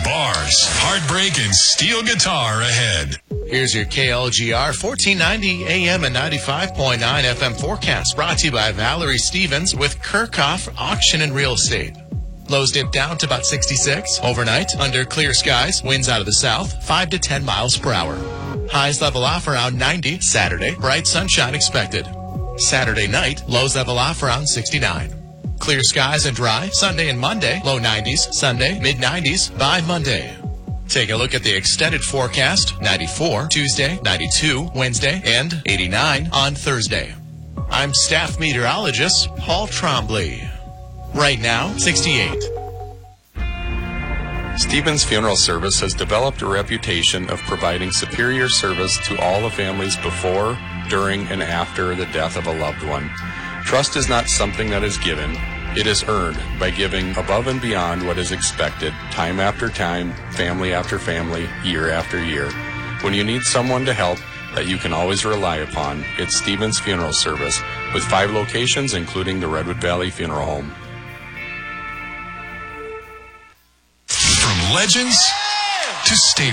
bars, heartbreak, and steel guitar ahead. Here's your KLGR 1490 AM and 95.9 FM forecast, brought to you by Valerie Stevens with Kirchhoff Auction and Real Estate. Lows dip down to about 66. Overnight, under clear skies, winds out of the south, 5 to 10 miles per hour. Highs level off around 90. Saturday, bright sunshine expected. Saturday night, lows level off around 69. Clear skies and dry. Sunday and Monday, low 90s. Sunday, mid 90s by Monday. Take a look at the extended forecast. 94 Tuesday, 92 Wednesday, and 89 on Thursday. I'm staff meteorologist Paul Trombley. Right now, 68. Stevens Funeral Service has developed a reputation of providing superior service to all the families before, during, and after the death of a loved one. Trust is not something that is given. It is earned by giving above and beyond what is expected, time after time, family after family, year after year. When you need someone to help that you can always rely upon, it's Stevens Funeral Service, with 5 locations, including the Redwood Valley Funeral Home. From legends to staples.